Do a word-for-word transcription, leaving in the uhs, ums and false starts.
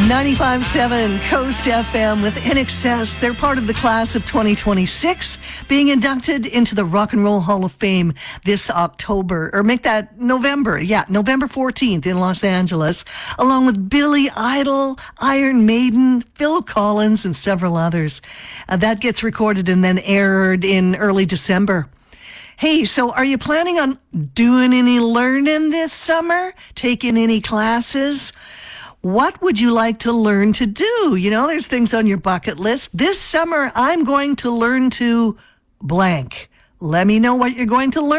ninety-five point seven Coast F M with I N X S. They're part of the class of twenty twenty-six, being inducted into the Rock and Roll Hall of Fame this October, or make that November. Yeah, November fourteenth in Los Angeles, along with Billy Idol, Iron Maiden, Phil Collins, and several others. Uh, that gets recorded and then aired in early December. Hey, so are you planning on doing any learning this summer? Taking any classes? What would you like to learn to do? You know, there's things on your bucket list. This summer, I'm going to learn to blank. Let me know what you're going to learn.